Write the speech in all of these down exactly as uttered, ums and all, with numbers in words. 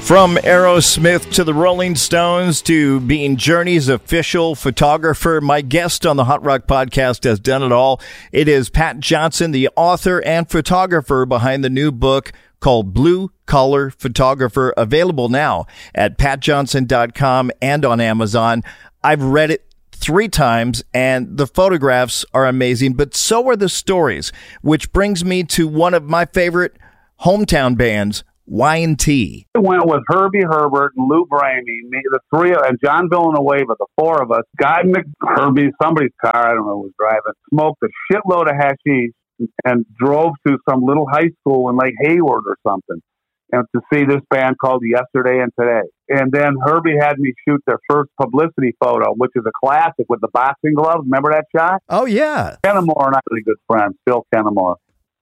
From Aerosmith to the Rolling Stones to being Journey's official photographer, my guest on the Hot Rock Podcast has done it all. It is Pat Johnson, the author and photographer behind the new book called Blue Collar Photographer, available now at pat johnson dot com and on Amazon. I've read it three times, and the photographs are amazing, but so are the stories, which brings me to one of my favorite hometown bands, Y and T. I went with Herbie Herbert and Lou Bramey, me, the three, and John Villanueva, the four of us, got in the Herbie, somebody's car, I don't know who was driving, smoked a shitload of hashish, and drove to some little high school in Lake Hayward or something, and to see this band called Yesterday and Today. And then Herbie had me shoot their first publicity photo, which is a classic with the boxing gloves. Remember that shot? Oh, yeah. Kennemore and I are really good friends, Phil Kennemore.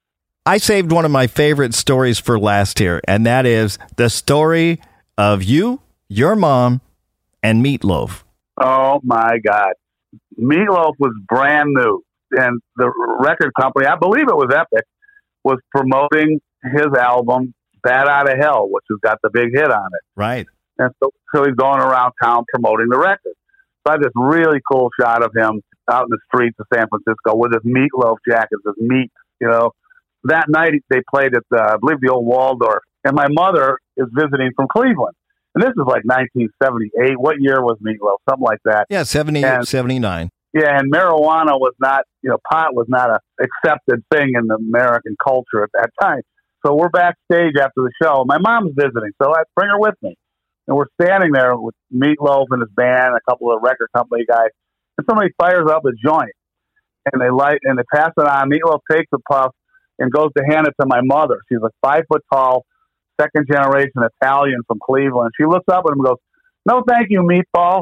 I saved one of my favorite stories for last here, and that is the story of you, your mom, and Meatloaf. Oh, my God. Meatloaf was brand new, and the record company, I believe it was Epic, was promoting his album, Bat Out of Hell, which has got the big hit on it. Right. And so, so he's going around town promoting the record. So I had this really cool shot of him out in the streets of San Francisco with his Meatloaf jacket, his meat, you know. That night, they played at, the, I believe, the old Waldorf. And my mother is visiting from Cleveland. And this is like nineteen seventy-eight. What year was Meatloaf? Something like that. Yeah, seventy, and, seventy-nine. Yeah, and marijuana was not, you know, pot was not a accepted thing in the American culture at that time. So we're backstage after the show. My mom's visiting, so I bring her with me. And we're standing there with Meatloaf and his band, a couple of record company guys. And somebody fires up a joint. And they light, and they pass it on. Meatloaf takes a puff and goes to hand it to my mother. She's like five foot tall, second generation Italian from Cleveland. She looks up at him and goes, "No, thank you, Meatball."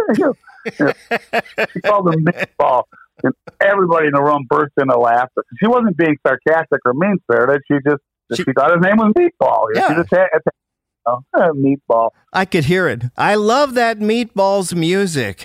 She called him Meatball. And everybody in the room burst into laughter. She wasn't being sarcastic or mean-spirited. She just, she, she thought his name was Meatball. Yeah. She just had, oh, Meatball. I could hear it. I love that Meatball's music.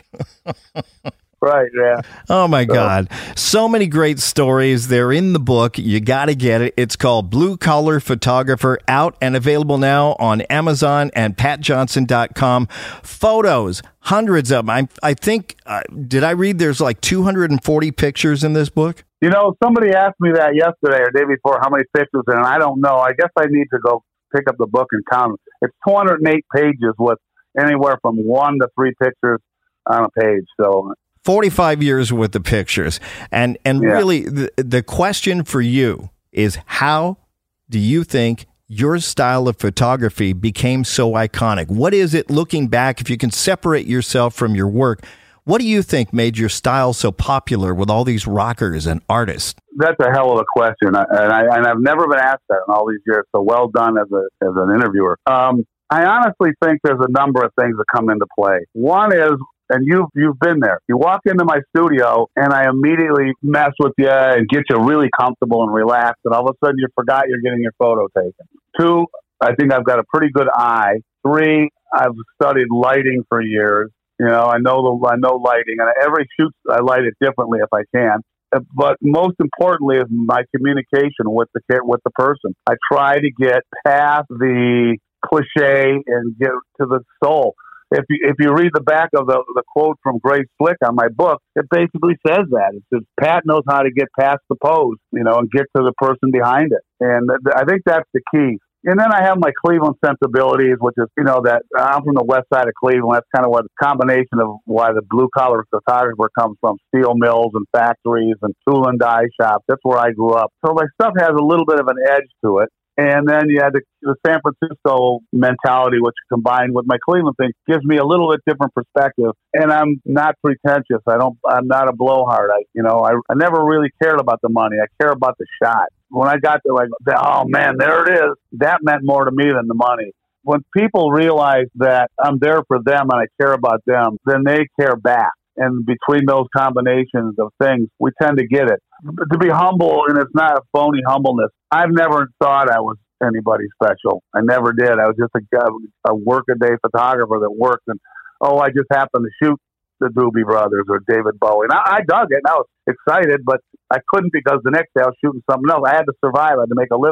Right, yeah. Oh, my God. So many great stories. They're in the book. You got to get it. It's called Blue Collar Photographer, out and available now on Amazon and pat johnson dot com. Photos, hundreds of them. I, I think, uh, did I read there's like two hundred forty pictures in this book? You know, somebody asked me that yesterday or day before, how many pictures, and I don't know. I guess I need to go pick up the book and count them. It's two hundred eight pages with anywhere from one to three pictures on a page, so... forty-five years with the pictures. And and yeah. really, the, the question for you is, how do you think your style of photography became so iconic? What is it, looking back, if you can separate yourself from your work, what do you think made your style so popular with all these rockers and artists? That's a hell of a question. And, I, and I've never been asked that in all these years. So well done as, a, as an interviewer. Um, I honestly think there's a number of things that come into play. One is, and you've, you've been there. You walk into my studio, and I immediately mess with you and get you really comfortable and relaxed, and all of a sudden you forgot you're getting your photo taken. Two, I think I've got a pretty good eye. Three, I've studied lighting for years. You know, I know the I know lighting, and every shoot I light it differently if I can. But most importantly is my communication with the with the person. I try to get past the cliche and get to the soul. If you if you read the back of the the quote from Grace Slick on my book, it basically says that. It says Pat knows how to get past the pose, you know, and get to the person behind it. And th- I think that's the key. And then I have my Cleveland sensibilities, which is, you know, that I'm from the west side of Cleveland. That's kind of what the combination of why the blue collar photographer comes from, steel mills and factories and tool and die shops. That's where I grew up. So my stuff has a little bit of an edge to it. And then you had the, the San Francisco mentality, which combined with my Cleveland thing gives me a little bit different perspective. And I'm not pretentious. I don't. I'm not a blowhard. I, you know, I, I never really cared about the money. I care about the shot. When I got there, like, oh man, there it is. That meant more to me than the money. When people realize that I'm there for them and I care about them, then they care back. And between those combinations of things, we tend to get it. But to be humble, and it's not a phony humbleness, I've never thought I was anybody special. I never did. I was just a, a work-a-day photographer that worked. And, oh, I just happened to shoot the Doobie Brothers or David Bowie. And I, I dug it, and I was excited, but I couldn't because the next day I was shooting something else. I had to survive. I had to make a living.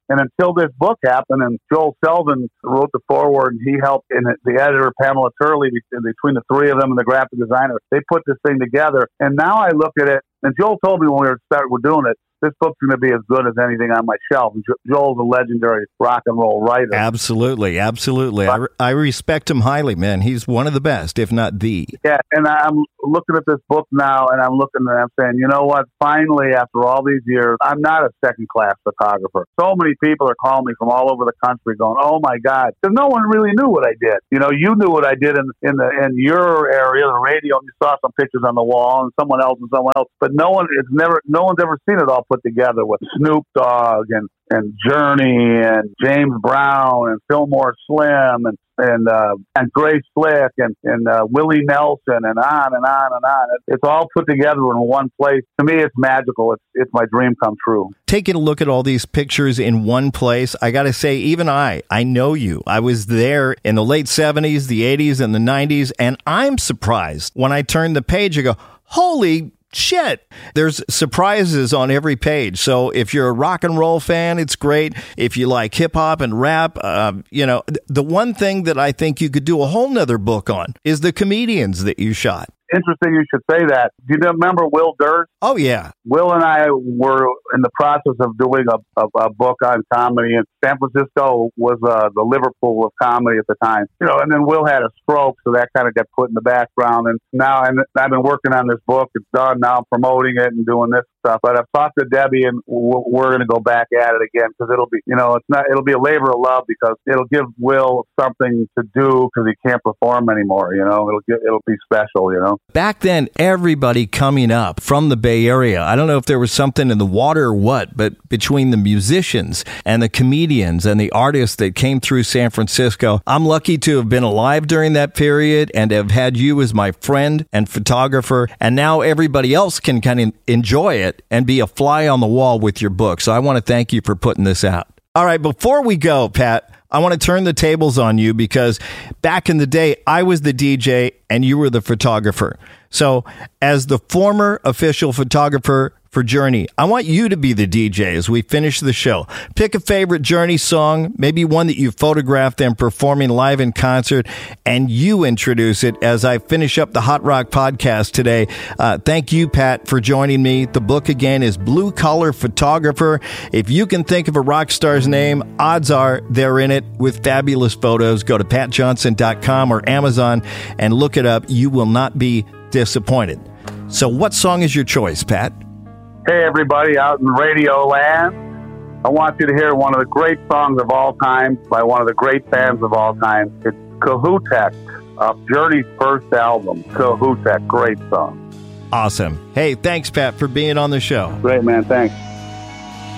And until this book happened, and Joel Selvin wrote the foreword, and he helped, and the editor, Pamela Turley, between the three of them and the graphic designer, they put this thing together. And now I look at it, and Joel told me when we were starting, we're doing it, this book's going to be as good as anything on my shelf. Joel's a legendary rock and roll writer. Absolutely, absolutely. I, re- I respect him highly, man. He's one of the best, if not the. Yeah, and I'm looking at this book now, and I'm looking and I'm saying, you know what? Finally, after all these years, I'm not a second-class photographer. So many people are calling me from all over the country going, oh, my God, because no one really knew what I did. You know, you knew what I did in, in, the, in your area, the radio, and you saw some pictures on the wall, and someone else and someone else. But no one, it's never, no one's ever seen it all put together with Snoop Dogg and, and Journey and James Brown and Fillmore Slim and and uh, and Grace Slick and and uh, Willie Nelson and on and on and on. It, it's all put together in one place. To me, it's magical. It's it's my dream come true. Taking a look at all these pictures in one place, I got to say, even I, I know you. I was there in the late seventies, the eighties, and the nineties, and I'm surprised when I turn the page. I go, holy shit, there's surprises on every page. So if you're a rock and roll fan, it's great. If you like hip hop and rap, uh, you know, th- the one thing that I think you could do a whole nother book on is the comedians that you shot. Interesting you should say that. Do you remember Will Durst? Oh, yeah. Will and I were in the process of doing a, a, a book on comedy, and San Francisco was uh, the Liverpool of comedy at the time. You know, and then Will had a stroke, so that kind of got put in the background. And now and I've been working on this book. It's done now, I'm promoting it and doing this stuff. But I've talked to Debbie, and we're going to go back at it again because it'll be, you know, it's not. It'll be a labor of love because it'll give Will something to do because he can't perform anymore. You know, it'll get, it'll be special. You know. Back then, everybody coming up from the Bay Area, I don't know if there was something in the water or what, but between the musicians and the comedians and the artists that came through San Francisco, I'm lucky to have been alive during that period and have had you as my friend and photographer. And now everybody else can kind of enjoy it and be a fly on the wall with your book. So I want to thank you for putting this out. All right, before we go, Pat, I want to turn the tables on you because back in the day, I was the D J and you were the photographer. So as the former official photographer for Journey, I want you to be the D J as we finish the show. Pick a favorite Journey song, maybe one that you photographed them performing live in concert, and you introduce it as I finish up the Hot Rock podcast today. Uh, thank you, Pat, for joining me. The book, again, is Blue Collar Photographer. If you can think of a rock star's name, odds are they're in it with fabulous photos. Go to pat johnson dot com or Amazon and look it up. You will not be disappointed. So what song is your choice, Pat? Hey, everybody out in Radio Land. I want you to hear one of the great songs of all time by one of the great bands of all time. It's Cahutek, off Journey's first album, Cahutek. Great song. Awesome. Hey, thanks, Pat, for being on the show. Great, man. Thanks.